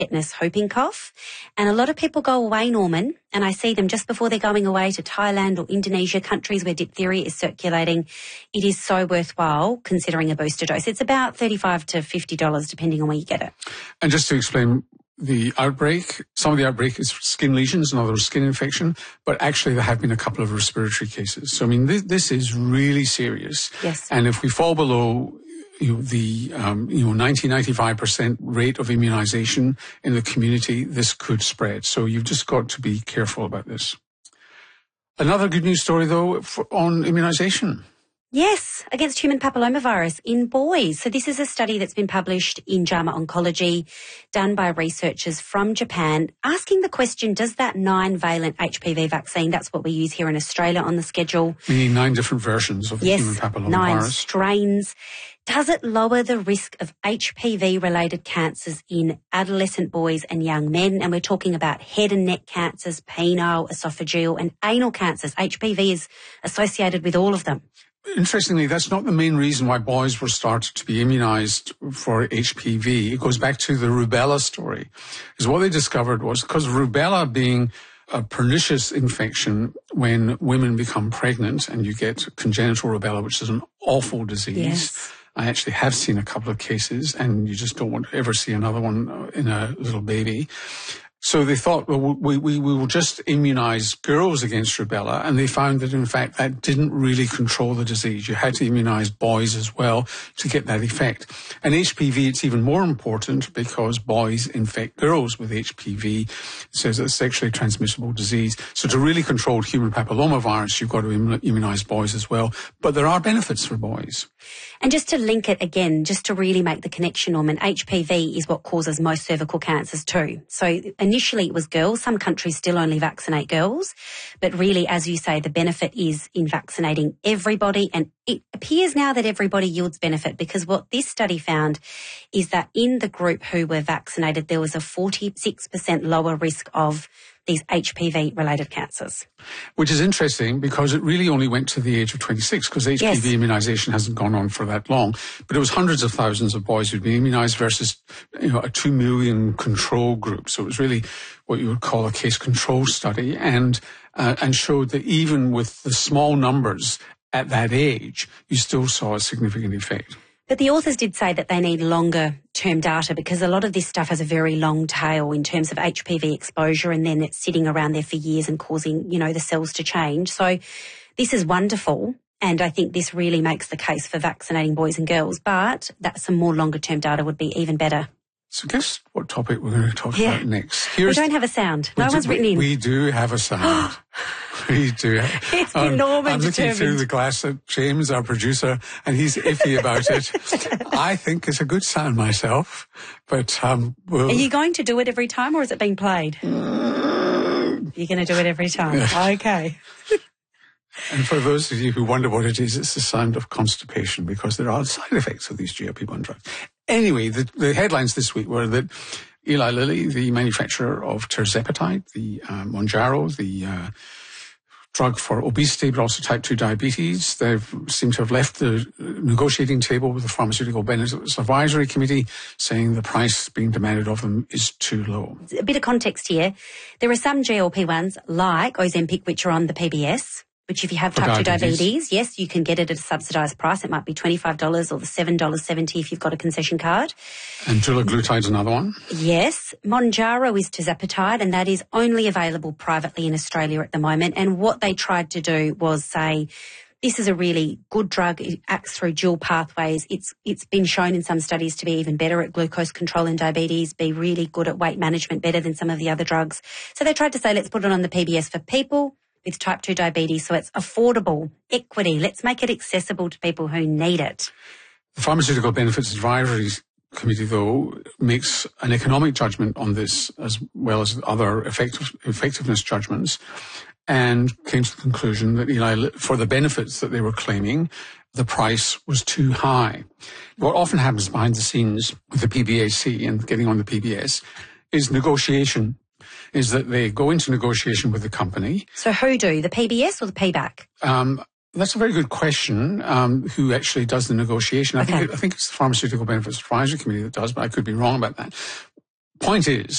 tetanus whooping cough. And a lot of people go away, Norman, and I see them just before they're going away to Thailand or Indonesia, countries where diphtheria is circulating. It is so worthwhile considering a booster dose. It's about $35 to $50 depending on where you get it. And just to explain the outbreak, some of the outbreak is skin lesions, in other words, skin infection, but actually there have been a couple of respiratory cases. So, I mean, this is really serious. Yes. And if we fall below the 90-95% rate of immunization in the community, this could spread. So you've just got to be careful about this. Another good news story, though, on immunization. Yes, against human papillomavirus in boys. So this is a study that's been published in JAMA Oncology, done by researchers from Japan, asking the question, does that 9-valent HPV vaccine, that's what we use here in Australia on the schedule. Meaning 9 different versions of the human papillomavirus. 9 strains. Does it lower the risk of HPV-related cancers in adolescent boys and young men? And we're talking about head and neck cancers, penile, esophageal and anal cancers. HPV is associated with all of them. Interestingly, that's not the main reason why boys were started to be immunized for HPV. It goes back to the rubella story. Because what they discovered was because rubella being a pernicious infection when women become pregnant and you get congenital rubella, which is an awful disease. Yes. I actually have seen a couple of cases and you just don't want to ever see another one in a little baby. So they thought, well, we will just immunize girls against rubella, and they found that, in fact, that didn't really control the disease. You had to immunize boys as well to get that effect. And HPV, it's even more important because boys infect girls with HPV. It says it's a sexually transmissible disease. So to really control human papillomavirus, you've got to immunize boys as well. But there are benefits for boys. And just to link it again, just to really make the connection, Norman, HPV is what causes most cervical cancers too. So initially it was girls. Some countries still only vaccinate girls. But really, as you say, the benefit is in vaccinating everybody. And it appears now that everybody yields benefit, because what this study found is that in the group who were vaccinated, there was a 46% lower risk of these HPV-related cancers. Which is interesting because it really only went to the age of 26 because HPV immunization hasn't gone on for that long. But it was hundreds of thousands of boys who'd been immunized versus, a 2 million control group. So it was really what you would call a case control study and showed that even with the small numbers at that age, you still saw a significant effect. But the authors did say that they need longer-term data because a lot of this stuff has a very long tail in terms of HPV exposure, and then it's sitting around there for years and causing, the cells to change. So this is wonderful, and I think this really makes the case for vaccinating boys and girls, but that some more longer-term data would be even better. So guess what topic we're going to talk about next? We don't have a sound. No one's written in. We do have a sound. We do. It's been Norman I'm looking through the glass at James, our producer, and he's iffy about it. I think it's a good sound myself, but Are you going to do it every time, or is it being played? You're going to do it every time. Okay. And for those of you who wonder what it is, it's the sound of constipation because there are side effects of these GLP-1 drugs. Anyway, the headlines this week were that Eli Lilly, the manufacturer of tirzepatide, the Mounjaro, the drug for obesity, but also type 2 diabetes, they seem to have left the negotiating table with the Pharmaceutical Benefits Advisory Committee, saying the price being demanded of them is too low. A bit of context here. There are some GLP-1s like Ozempic, which are on the PBS, which if you have type 2 diabetes, yes, you can get it at a subsidised price. It might be $25 or the $7.70 if you've got a concession card. And dulaglutide's another one? Yes. Mounjaro is tirzepatide, and that is only available privately in Australia at the moment. And what they tried to do was say, this is a really good drug. It acts through dual pathways. It's been shown in some studies to be even better at glucose control in diabetes, be really good at weight management, better than some of the other drugs. So they tried to say, let's put it on the PBS for people with type 2 diabetes, so it's affordable, equity. Let's make it accessible to people who need it. The Pharmaceutical Benefits Advisory Committee, though, makes an economic judgment on this as well as other effectiveness judgments, and came to the conclusion that for the benefits that they were claiming, the price was too high. What often happens behind the scenes with the PBAC and getting on the PBS is negotiation. Is that they go into negotiation with the company. So who do? The PBS or the PBAC? That's a very good question. Who actually does the negotiation? I think it's the Pharmaceutical Benefits Advisory Committee that does, but I could be wrong about that. Point is,